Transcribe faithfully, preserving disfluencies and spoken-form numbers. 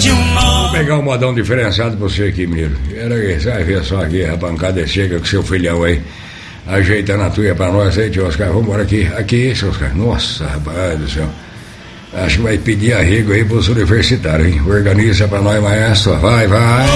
de um nó. Vou pegar um modão diferenciado pra você aqui, Miro. Era que, você vai ver só aqui, a bancada chega com seu filhão aí, ajeitando a tuia pra nós aí, tio Oscar. Vambora aqui, aqui, seu Oscar. Nossa, rapaz do céu. Acho que vai pedir arrego aí pros universitários, hein? Organiza pra nós, maestro. Vai, vai.